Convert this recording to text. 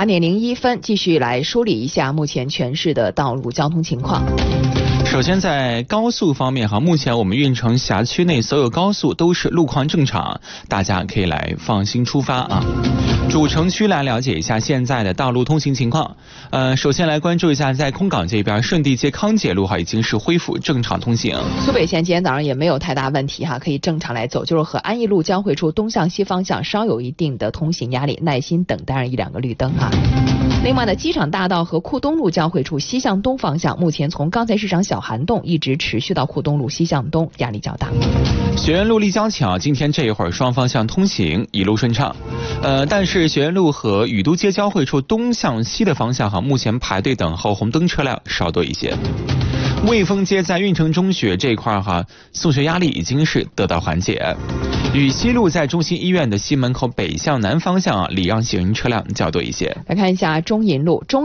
8:01分，继续来梳理一下目前全市的道路交通情况。 首先在高速方面目前我们运城辖区内所有高速都是路况正常，大家可以来放心出发啊。主城区来了解一下现在的道路通行情况。首先来关注一下在空港这边，顺地街康节路已经是恢复正常通行。 苏北线今天早上也没有太大问题可以正常来走，就是和安义路交汇处东向西方向稍有一定的通行压力，耐心等待上1-2个绿灯另外呢，机场大道和库东路交汇处西向东方向，目前从刚才市场小涵洞一直持续到库东路西向东，压力较大。 学院路立交桥今天这一会儿双方向通行一路顺畅，但是学院路和雨都街交汇处东向西的方向目前排队等候红灯车辆稍多一些。卫风街在运城中学这一块送学压力已经是得到缓解。禹西路在中心医院的西门口北向南方向礼让行人车辆较多一些。 来看一下中银路